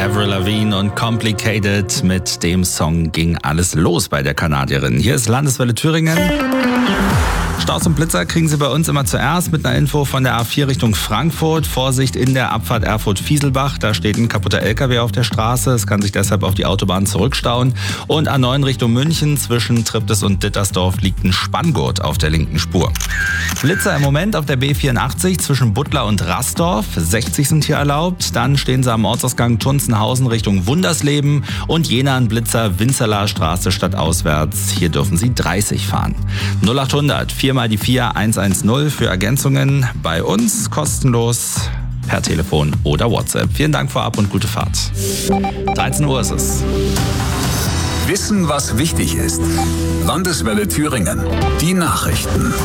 Avril Lavigne und Complicated. Mit dem Song ging alles los bei der Kanadierin. Hier ist Landeswelle Thüringen. Staus und Blitzer kriegen Sie bei uns immer zuerst mit einer Info von der A4 Richtung Frankfurt. Vorsicht in der Abfahrt Erfurt-Fieselbach. Da steht ein kaputter LKW auf der Straße. Es kann sich deshalb auf die Autobahn zurückstauen. Und A9 Richtung München zwischen Triptis und Dittersdorf liegt ein Spanngurt auf der linken Spur. Blitzer im Moment auf der B84 zwischen Buttlar und Rastorf. 60 sind hier erlaubt. Dann stehen Sie am Ortsausgang Tunzenhausen Richtung Wundersleben. Und Jena ein Blitzer Winzerlaer Straße stadtauswärts. Hier dürfen Sie 30 fahren. 0800 4 mal die 4 110 für Ergänzungen bei uns kostenlos per Telefon oder WhatsApp. Vielen Dank vorab und gute Fahrt. 13 Uhr ist es. Wissen, was wichtig ist. Landeswelle Thüringen. Die Nachrichten.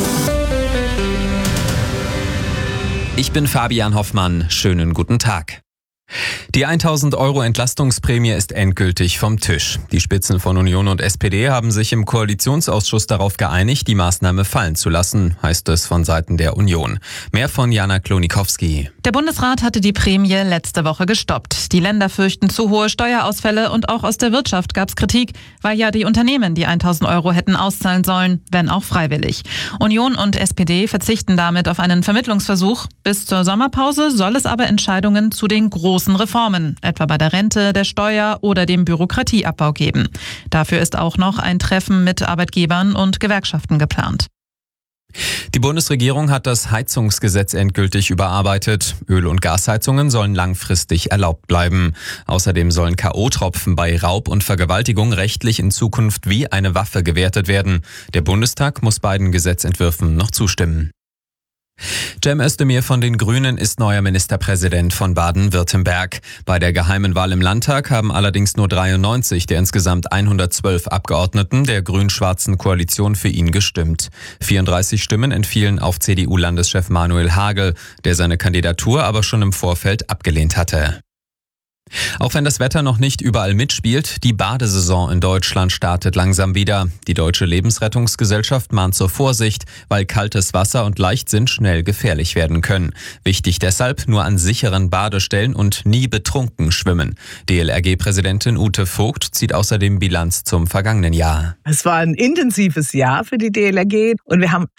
Ich bin Fabian Hoffmann. Schönen guten Tag. Die 1.000 € Entlastungsprämie ist endgültig vom Tisch. Die Spitzen von Union und SPD haben sich im Koalitionsausschuss darauf geeinigt, die Maßnahme fallen zu lassen, heißt es von Seiten der Union. Mehr von Jana Klonikowski. Der Bundesrat hatte die Prämie letzte Woche gestoppt. Die Länder fürchten zu hohe Steuerausfälle und auch aus der Wirtschaft gab es Kritik, weil ja die Unternehmen die 1.000 € hätten auszahlen sollen, wenn auch freiwillig. Union und SPD verzichten damit auf einen Vermittlungsversuch. Bis zur Sommerpause soll es aber Entscheidungen zu den großen Reformen, etwa bei der Rente, der Steuer oder dem Bürokratieabbau geben. Dafür ist auch noch ein Treffen mit Arbeitgebern und Gewerkschaften geplant. Die Bundesregierung hat das Heizungsgesetz endgültig überarbeitet. Öl- und Gasheizungen sollen langfristig erlaubt bleiben. Außerdem sollen K.O.-Tropfen bei Raub und Vergewaltigung rechtlich in Zukunft wie eine Waffe gewertet werden. Der Bundestag muss beiden Gesetzentwürfen noch zustimmen. Cem Özdemir von den Grünen ist neuer Ministerpräsident von Baden-Württemberg. Bei der geheimen Wahl im Landtag haben allerdings nur 93 der insgesamt 112 Abgeordneten der grün-schwarzen Koalition für ihn gestimmt. 34 Stimmen entfielen auf CDU-Landeschef Manuel Hagel, der seine Kandidatur aber schon im Vorfeld abgelehnt hatte. Auch wenn das Wetter noch nicht überall mitspielt, die Badesaison in Deutschland startet langsam wieder. Die Deutsche Lebensrettungsgesellschaft mahnt zur Vorsicht, weil kaltes Wasser und Leichtsinn schnell gefährlich werden können. Wichtig deshalb, nur an sicheren Badestellen und nie betrunken schwimmen. DLRG-Präsidentin Ute Vogt zieht außerdem Bilanz zum vergangenen Jahr. Es war ein intensives Jahr für die DLRG und wir haben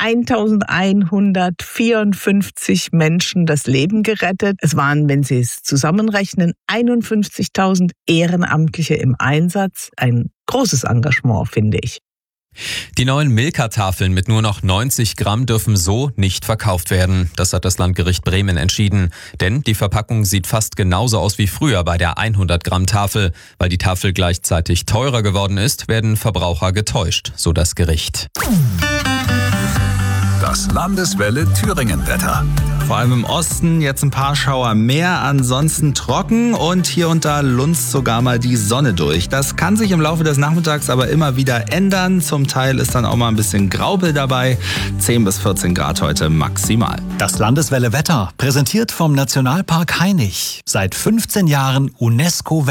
1154 Menschen das Leben gerettet. Es waren, wenn Sie es zusammenrechnen, 51.000 Ehrenamtliche im Einsatz. Ein großes Engagement, finde ich. Die neuen Milka-Tafeln mit nur noch 90 Gramm dürfen so nicht verkauft werden. Das hat das Landgericht Bremen entschieden. Denn die Verpackung sieht fast genauso aus wie früher bei der 100 Gramm Tafel. Weil die Tafel gleichzeitig teurer geworden ist, werden Verbraucher getäuscht, so das Gericht. Das Landeswelle Thüringen-Wetter. Vor allem im Osten jetzt ein paar Schauer mehr, ansonsten trocken und hier und da lunzt sogar mal die Sonne durch. Das kann sich im Laufe des Nachmittags aber immer wieder ändern. Zum Teil ist dann auch mal ein bisschen Graupel dabei. 10 bis 14 Grad heute maximal. Das Landeswelle Wetter, präsentiert vom Nationalpark Hainich. Seit 15 Jahren UNESCO